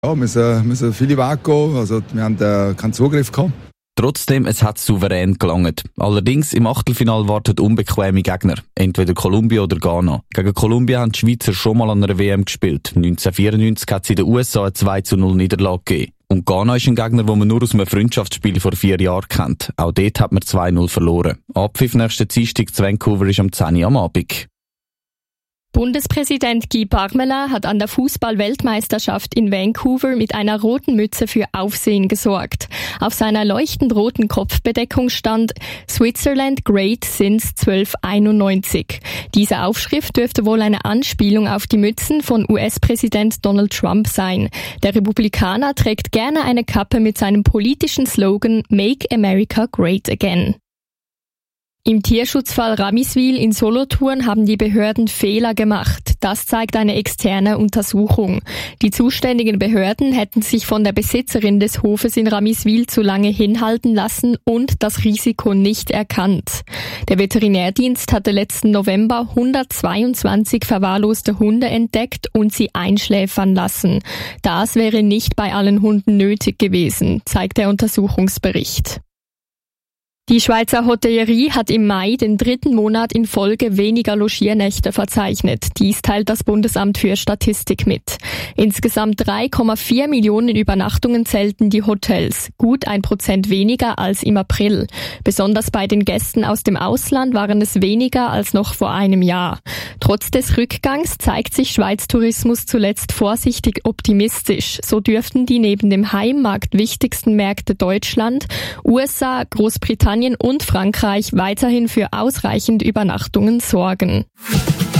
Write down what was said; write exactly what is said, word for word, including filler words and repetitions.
Ja, müssen, müssen viele Wege gehen. Also, wir haben äh, keinen Zugriff gehabt. Trotzdem, es hat souverän gelangt. Allerdings im Achtelfinale warten unbequeme Gegner. Entweder Kolumbien oder Ghana. Gegen Kolumbien haben die Schweizer schon mal an einer W M gespielt. neunzehnhundertvierundneunzig hat es in den U S A eine zwei zu null Niederlage gegeben. Und Ghana ist ein Gegner, den man nur aus einem Freundschaftsspiel vor vier Jahren kennt. Auch dort hat man zwei null verloren. Abpfiff nächsten Dienstag zu Vancouver ist am zehn Uhr am Abend. Bundespräsident Guy Parmelin hat an der Fußball-Weltmeisterschaft in Vancouver mit einer roten Mütze für Aufsehen gesorgt. Auf seiner leuchtend roten Kopfbedeckung stand Switzerland Great since zwölfhunderteinundneunzig. Diese Aufschrift dürfte wohl eine Anspielung auf die Mützen von U S-Präsident Donald Trump sein. Der Republikaner trägt gerne eine Kappe mit seinem politischen Slogan Make America Great Again. Im Tierschutzfall Ramiswil in Solothurn haben die Behörden Fehler gemacht. Das zeigt eine externe Untersuchung. Die zuständigen Behörden hätten sich von der Besitzerin des Hofes in Ramiswil zu lange hinhalten lassen und das Risiko nicht erkannt. Der Veterinärdienst hatte letzten November hundertzweiundzwanzig verwahrloste Hunde entdeckt und sie einschläfern lassen. Das wäre nicht bei allen Hunden nötig gewesen, zeigt der Untersuchungsbericht. Die Schweizer Hotellerie hat im Mai den dritten Monat in Folge weniger Logiernächte verzeichnet. Dies teilt das Bundesamt für Statistik mit. Insgesamt drei Komma vier Millionen Übernachtungen zählten die Hotels, gut ein Prozent weniger als im April. Besonders bei den Gästen aus dem Ausland waren es weniger als noch vor einem Jahr. Trotz des Rückgangs zeigt sich Schweiz Tourismus zuletzt vorsichtig optimistisch. So dürften die neben dem Heimmarkt wichtigsten Märkte Deutschland, U S A, Großbritannien und Frankreich weiterhin für ausreichend Übernachtungen sorgen.